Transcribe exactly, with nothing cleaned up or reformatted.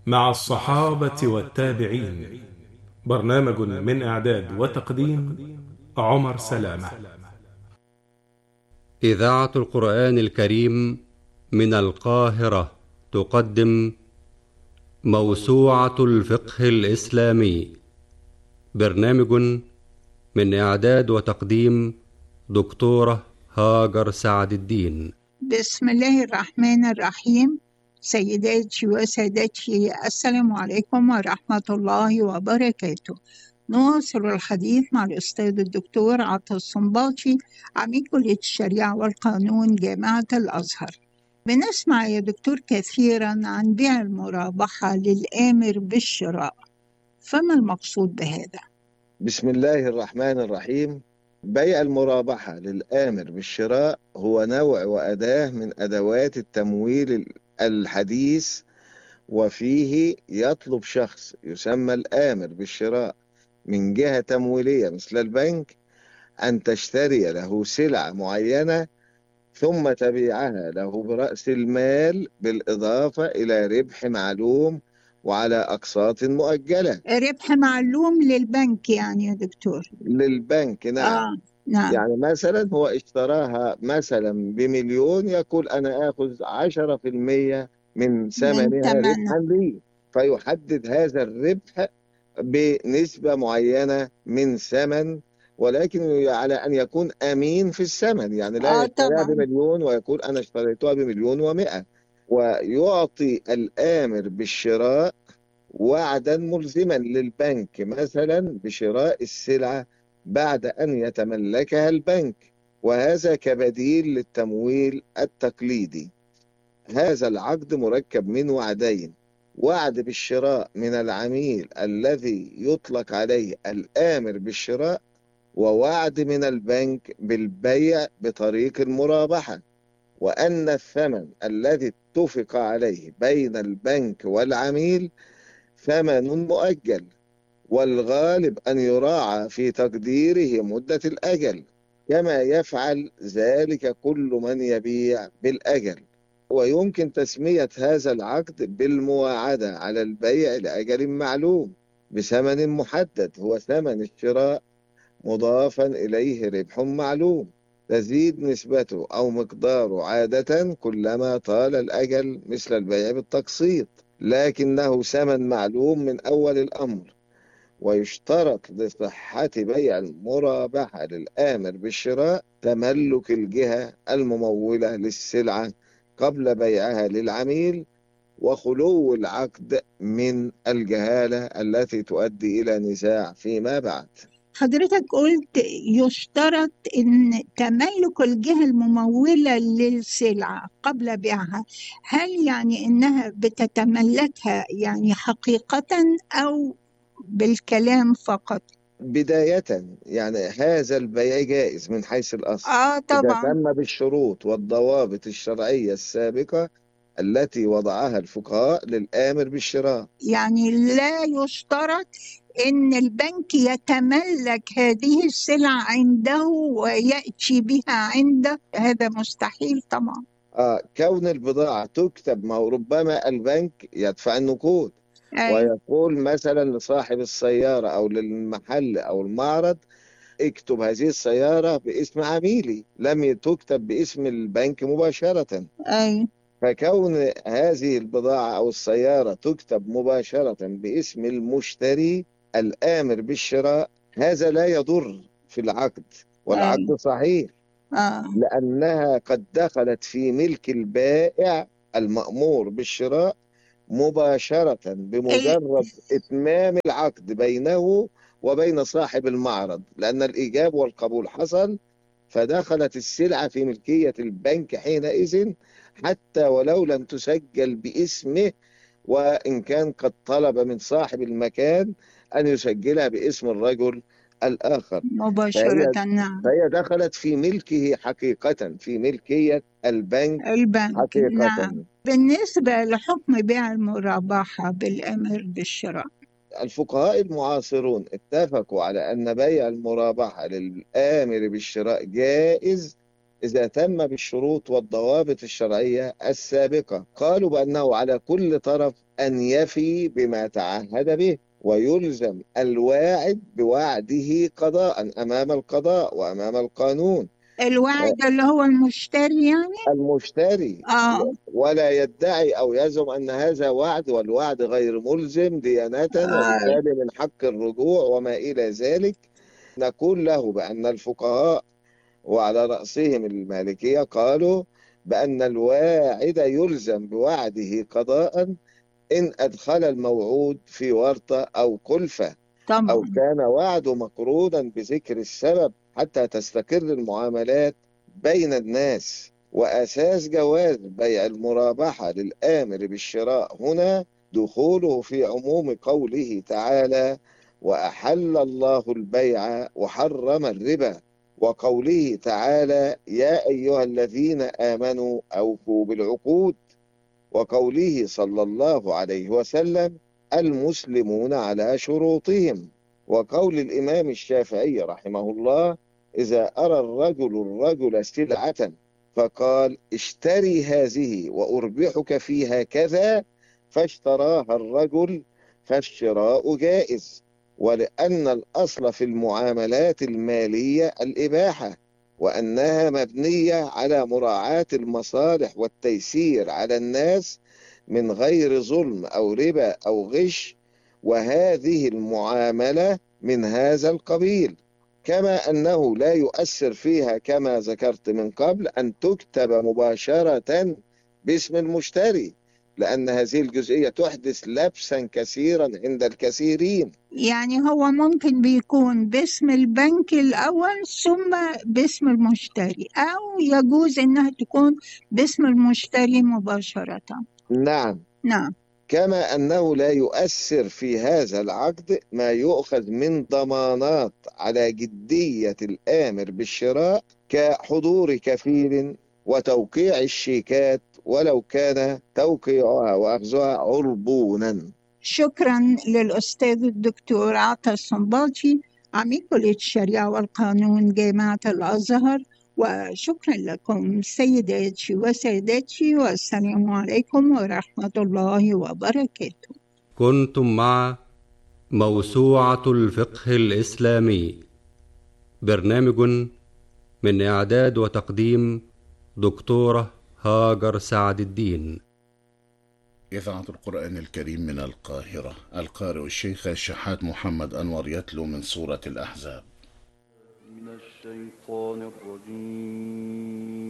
مع الصحابة والتابعين. برنامج من إعداد وتقديم عمر سلامة. إذاعة القرآن الكريم من القاهرة تقدم موسوعة الفقه الإسلامي. برنامج من إعداد وتقديم دكتورة هاجر سعد الدين. بسم الله الرحمن الرحيم. سيداتي وسادتي، السلام عليكم ورحمة الله وبركاته. نواصل الحديث مع الأستاذ الدكتور عطا الصنباطي، عميد كلية الشريعة والقانون جامعة الأزهر. بنسمع يا دكتور كثيرا عن بيع المرابحة للآمر بالشراء، فما المقصود بهذا؟ بسم الله الرحمن الرحيم. بيع المرابحة للآمر بالشراء هو نوع وأداة من أدوات التمويل الحديث، وفيه يطلب شخص يسمى الآمر بالشراء من جهة تمويلية مثل البنك أن تشتري له سلعة معينة ثم تبيعها له برأس المال بالإضافة إلى ربح معلوم وعلى أقساط مؤجلة. ربح معلوم للبنك يعني يا دكتور؟ للبنك، نعم. آه نعم. يعني مثلا هو اشتراها مثلا بمليون، يقول أنا آخذ عشرة في المية من ثمنها ربحا لي، فيحدد هذا الربح بنسبة معينة من ثمن، ولكن على أن يكون أمين في الثمن، يعني لا آه يشتريها طبعا. بمليون ويقول أنا اشتريتها بمليون ومئة. ويعطي الآمر بالشراء وعدا ملزما للبنك مثلا بشراء السلعة بعد أن يتملكها البنك، وهذا كبديل للتمويل التقليدي. هذا العقد مركب من وعدين: وعد بالشراء من العميل الذي يطلق عليه الآمر بالشراء، ووعد من البنك بالبيع بطريق المرابحة، وأن الثمن الذي اتفق عليه بين البنك والعميل ثمن مؤجل، والغالب أن يراعى في تقديره مدة الأجل، كما يفعل ذلك كل من يبيع بالأجل. ويمكن تسمية هذا العقد بالمواعدة على البيع لأجل معلوم بثمن محدد، هو ثمن الشراء مضافا إليه ربح معلوم تزيد نسبته أو مقداره عادة كلما طال الأجل، مثل البيع بالتقسيط، لكنه ثمن معلوم من أول الأمر. ويشترط لصحة بيع المرابحة للآمر بالشراء تملك الجهة الممولة للسلعة قبل بيعها للعميل، وخلو العقد من الجهالة التي تؤدي إلى نزاع فيما بعد. حضرتك قلت يشترط إن تملك الجهة الممولة للسلعة قبل بيعها، هل يعني إنها بتتملكها يعني حقيقة أو بالكلام فقط؟ بداية يعني هذا البيع جائز من حيث الأصل آه إذا طبعا. تم بالشروط والضوابط الشرعية السابقة التي وضعها الفقهاء للآمر بالشراء. يعني لا يشترط إن البنك يتملك هذه السلعة عنده ويأتي بها عنده، هذا مستحيل طبعا. آه كون البضاعة تكتب، ما هو ربما البنك يدفع النقود أي. ويقول مثلا لصاحب السيارة أو للمحل أو المعرض اكتب هذه السيارة باسم عميلي، لم تكتب باسم البنك مباشرة. أي. فكون هذه البضاعة أو السيارة تكتب مباشرة باسم المشتري الآمر بالشراء، هذا لا يضر في العقد، أي. والعقد صحيح، آه. لأنها قد دخلت في ملك البائع المأمور بالشراء مباشرة بمجرد إتمام العقد بينه وبين صاحب المعرض، لأن الإيجاب والقبول حصل، فدخلت السلعة في ملكية البنك حينئذ، حتى ولو لم تسجل باسمه، وإن كان قد طلب من صاحب المكان أن يسجلها باسم الرجل الآخر. فهي مباشرة نعم. فهي دخلت في ملكه حقيقة، في ملكية البنك البنك حقيقة. نعم. بالنسبة لحكم بيع المرابحة بالأمر بالشراء، الفقهاء المعاصرون اتفقوا على أن بيع المرابحة للآمر بالشراء جائز إذا تم بالشروط والضوابط الشرعية السابقة. قالوا بأنه على كل طرف أن يفي بما تعهد به، ويلزم الواعد بوعده قضاء أمام القضاء وأمام القانون. الوعد اللي هو المشتري يعني؟ المشتري آه. ولا يدعي أو يزعم أن هذا وعد، والوعد غير ملزم ديانة، آه. وبالتالي من حق الرجوع وما إلى ذلك. نقول له بأن الفقهاء وعلى رأسهم المالكية قالوا بأن الواعد يلزم بوعده قضاء إن أدخل الموعود في ورطة أو كلفة، طبعا. أو كان وعده مقرونا بذكر السبب حتى تستقر المعاملات بين الناس. وأساس جواز بيع المرابحة للآمر بالشراء هنا دخوله في عموم قوله تعالى: وأحل الله البيع وحرم الربا، وقوله تعالى: يا أيها الذين آمنوا أوفوا بالعقود، وقوله صلى الله عليه وسلم: المسلمون على شروطهم، وقول الإمام الشافعي رحمه الله: إذا أرى الرجل الرجل سلعة فقال: اشتري هذه وأربحك فيها كذا، فاشتراها الرجل، فالشراء جائز، ولأن الأصل في المعاملات المالية الإباحة، وأنها مبنية على مراعاة المصالح والتيسير على الناس من غير ظلم أو ربا أو غش، وهذه المعاملة من هذا القبيل. كما أنه لا يؤثر فيها كما ذكرت من قبل أن تكتب مباشرة باسم المشتري، لأن هذه الجزئية تحدث لبسا كثيرا عند الكثيرين. يعني هو ممكن بيكون باسم البنك الأول ثم باسم المشتري، أو يجوز إنها تكون باسم المشتري مباشرة. نعم. نعم. كما أنه لا يؤثر في هذا العقد ما يؤخذ من ضمانات على جدية الآمر بالشراء كحضور كفيل وتوقيع الشيكات، ولو كان توقيعها وأخذها عربونا. شكرا للأستاذ الدكتور عطا الصنباطي، عميد كلية الشريعة والقانون جامعة الأزهر، وشكرا لكم سيداتي وسادتي، والسلام عليكم ورحمة الله وبركاته. كنتم مع موسوعة الفقه الإسلامي، برنامج من إعداد وتقديم دكتورة هاجر سعد الدين. إذاعة القرآن الكريم من القاهرة، القارئ الشيخ الشحات محمد أنور يتلو من سورة الأحزاب. من الشيطان الرجيم.